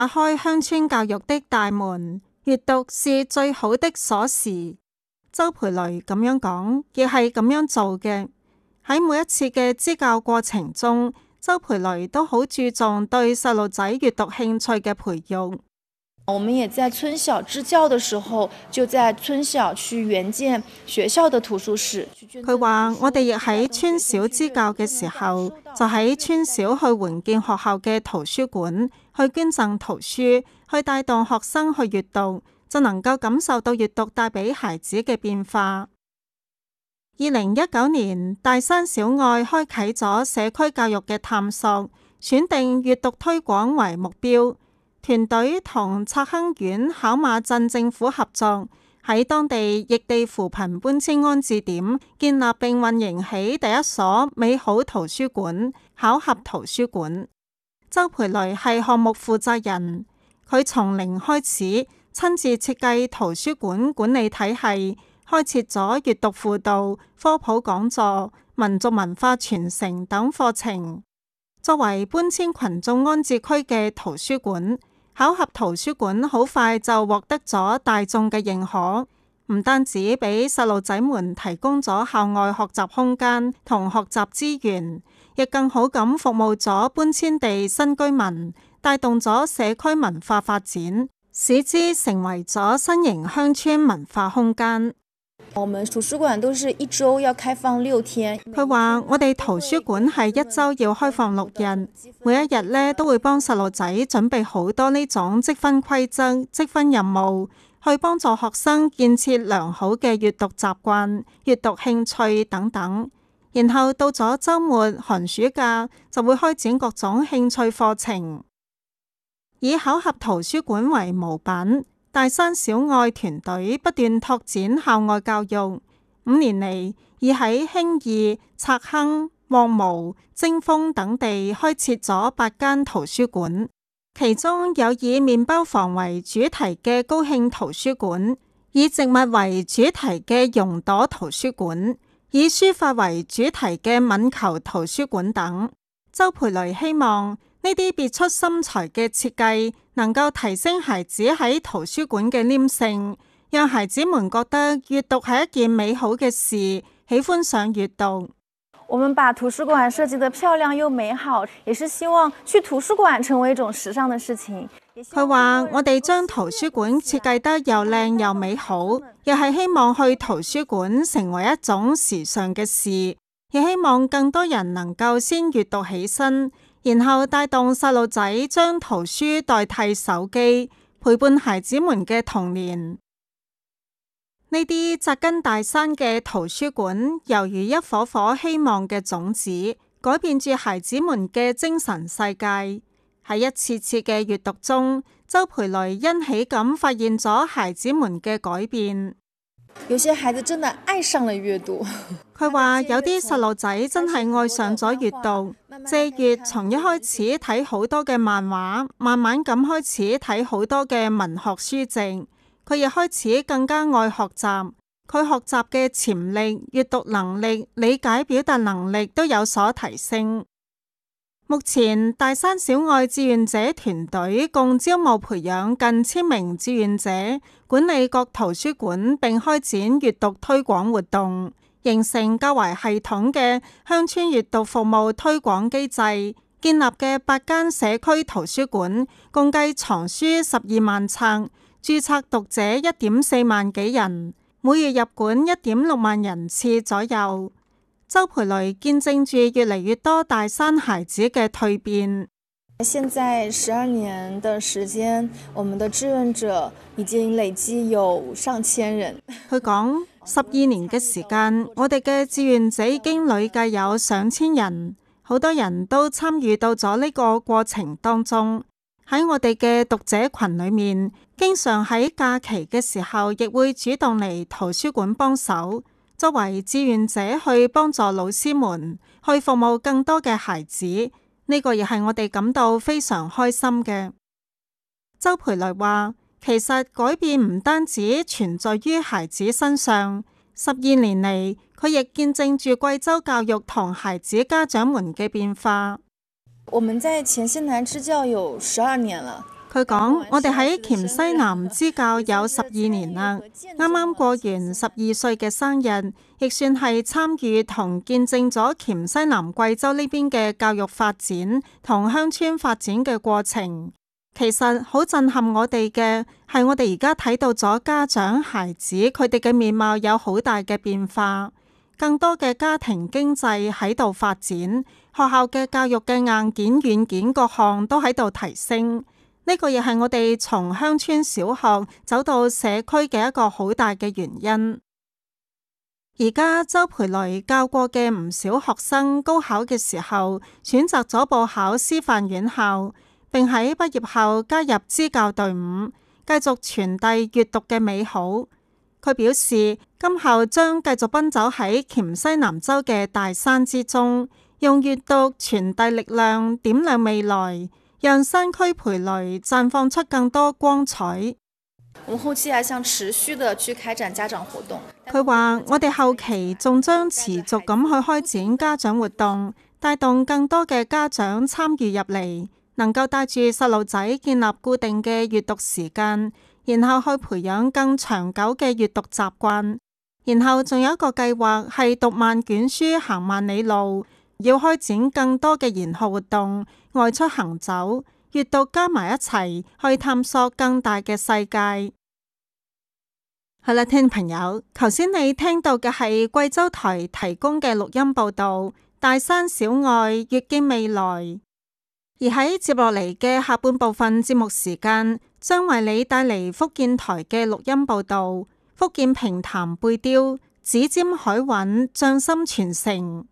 打開鄉村教育的大門，閱讀是最好的鎖匙。周培雷咁樣講，亦係咁樣做嘅。喺每一次嘅支教過程中，周培雷都好注重對細路仔閱讀興趣嘅培育。 我們也在村小支教的時候，就在村小去援建學校的圖書室。 佢話：我哋亦喺村小支教嘅時候，就喺村小去援建學校嘅圖書館，去捐贈圖書，去帶動學生去閱讀，就能夠感受到閱讀帶俾孩子嘅變化。2019年，大山小愛開啟咗社區教育嘅探索，選定閱讀推廣為目標。團隊同拆坑縣考馬鎮政府合作，喺當地異地扶貧搬遷安置點建立並運營起第一所美好圖書館——巧合圖書館。周培雷係項目負責人，佢從零開始親自設計圖書館管理體系，開設咗閱讀輔導、科普講座、民族文化傳承等課程。作為搬遷群眾安置區嘅圖書館，巧合圖書館好快就獲得咗大眾嘅認可，唔單止俾細路仔們提供咗校外學習空間同學習資源，亦更好咁服務咗搬遷地新居民，帶動咗社區文化發展，使之成為咗新型鄉村文化空間。 我們圖書館都是一周要開放6天。 佢話：我哋圖書館係一周要開放6日，每一日呢都會幫細路仔準備好多呢種積分規則、積分任務，去幫助學生建設良好嘅閱讀習慣、閱讀興趣等等。然後到咗週末、寒暑假就會開展各種興趣課程。以巧合圖書館為模板，大山小愛團隊不斷拓展校外教育，5年嚟已喺興義、拆坑、獲蕪、貞豐等地開設咗8間圖書館，其中有以麵包房為主題嘅高興圖書館，以植物為主題嘅榕朵圖書館，以書法為主題嘅敏球圖書館等。周培雷希望呢啲別出心裁嘅設計能夠提升孩子喺圖書館嘅黏性，讓孩子們覺得閱讀係一件美好嘅事，喜歡上閱讀。 我們把圖書館設計得漂亮又美好，也是希望去圖書館成為一種時尚的事情。 佢話：我哋將圖書館設計得又靚又美好，又係希望去圖書館成為一種時尚嘅事，亦希望更多人能夠先閱讀起身，然後帶動細路仔將圖書代替手機，陪伴孩子們嘅童年。呢啲扎根大山嘅圖書館，猶如一顆顆希望嘅種子，改變住孩子們嘅精神世界。喺一次次嘅閱讀中，周培雷欣喜咁發現咗孩子們嘅改變。 有些孩子真的愛上了閱讀。 佢話有啲細路仔真係愛上咗閱讀，借閱從一開始睇好多嘅漫畫，慢慢咁開始睇好多嘅文學書籍。佢亦開始更加愛學習，佢學習嘅潛力、閱讀能力、理解表達能力都有所提升。目前大山小愛志願者團隊共招募培養近1000名志願者，管理各圖書館並開展閱讀推廣活動，形成較為系統嘅鄉村閱讀服務推廣機制。建立嘅8間社區圖書館共計藏書12萬冊，註冊讀者1.4萬幾人，每月入館1.6萬人次左右。周培雷見證住越嚟越多大山孩子嘅蛻變。 現在12年的時間，我們的志願者已經累計有上千人。 佢講12年嘅時間，我哋嘅志願者已經累計有上千人，好多人都參與到咗呢個過程當中。喺我哋嘅讀者群裏面，經常喺假期嘅時候，亦會主動嚟圖書館幫手。作為志願者去幫助老師們，去服務更多嘅孩子，呢個亦係我哋感到非常開心嘅。周培雷話：其實改變唔單止存在於孩子身上，12年嚟，佢亦見證住貴州教育同孩子家長們嘅變化。 我們在黔西南支教有12年了。 佢講：我哋喺黔西南支教有12年啦，啱啱過完12歲嘅生日，亦算係參與同見證咗黔西南貴州呢邊嘅教育發展同鄉村發展嘅過程。其實好震撼我哋嘅係，我哋而家睇到咗家長、孩子佢哋嘅面貌有好大嘅變化，更多嘅家庭經濟喺度發展，學校嘅教育嘅硬件、軟件各項都喺度提升。呢個亦係我哋從鄉村小學走到社區嘅一個好大嘅原因。而家周培雷教過嘅唔少學生，高考嘅時候選擇咗報考師範院校，並喺畢業後加入支教隊伍，繼續傳遞閱讀嘅美好。佢表示，今後將繼續奔走喺黔西南州嘅大山之中，用閱讀傳遞力量，點亮未來，讓山區培雷綻放出更多光彩。 我們後期還想持續地去開展家長活動。 佢話：我哋後期仲將持續咁去開展家長活動，帶動更多嘅家長參與入嚟，能夠帶住細路仔建立固定嘅閱讀時間，然後去培養更長久嘅閱讀習慣。然後仲有一個計劃係讀萬卷書行萬里路，要開展更多嘅研學活動，外出行走，閱讀加埋一齊去探索更大嘅世界。好啦，聽眾朋友，頭先你聽到嘅係貴州台提供嘅錄音報道，大山小愛，閱見未來。而喺接落嚟嘅下半部分節目時間，將為你帶嚟福建台嘅錄音報道。福建平潭背雕，指尖海韻，匠心傳承。